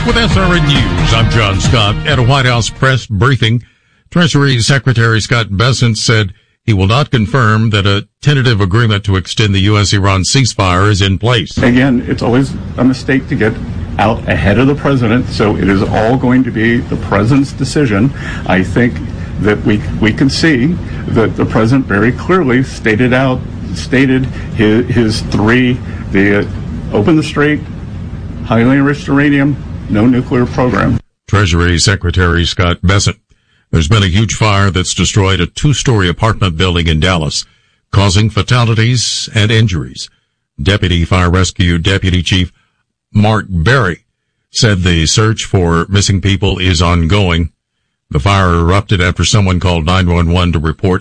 With SRN News, I'm John Scott. At a White House press briefing, Treasury Secretary Scott Bessent said he will not confirm that a tentative agreement to extend the U.S.-Iran ceasefire is in place. Again, it's always a mistake to get out ahead of the president, so it is all going to be the president's decision. I think that we can see that the president very clearly stated his three: open the strait, highly enriched uranium, no nuclear program. Treasury Secretary Scott Bessent. There's been a huge fire that's destroyed a 2-story apartment building in Dallas, causing fatalities and injuries. Deputy Fire Rescue Deputy Chief Mark Berry said the search for missing people is ongoing. The fire erupted after someone called 911 to report